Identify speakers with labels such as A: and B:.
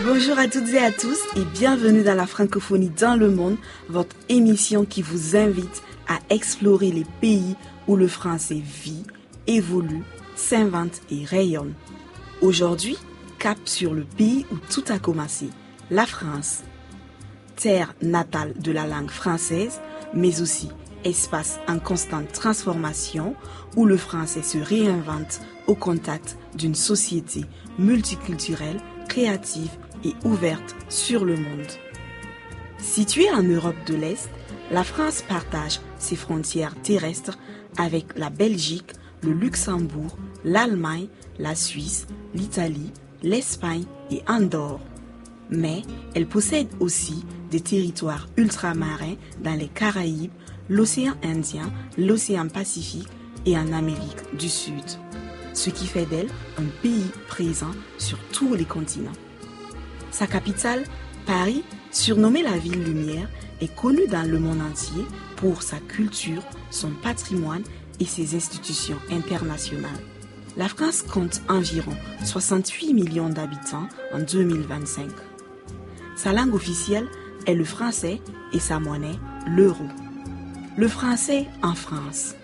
A: Bonjour à toutes et à tous et bienvenue dans la francophonie dans le monde, votre émission qui vous invite à explorer les pays où le français vit, évolue, s'invente et rayonne. Aujourd'hui, cap sur le pays où tout a commencé, la France. Terre natale de la langue française, mais aussi espace en constante transformation où le français se réinvente au contact d'une société multiculturelle, créative et ouverte sur le monde. Située en Europe de l'Est, la France partage ses frontières terrestres avec la Belgique, le Luxembourg, l'Allemagne, la Suisse, l'Italie, l'Espagne et Andorre. Mais elle possède aussi des territoires ultramarins dans les Caraïbes, l'océan Indien, l'océan Pacifique et en Amérique du Sud. Ce qui fait d'elle un pays présent sur tous les continents. Sa capitale, Paris, surnommée la ville lumière, est connue dans le monde entier pour sa culture, son patrimoine et ses institutions internationales. La France compte environ 68 millions d'habitants en 2025. Sa langue officielle est le français et sa monnaie, l'euro. Le français en France.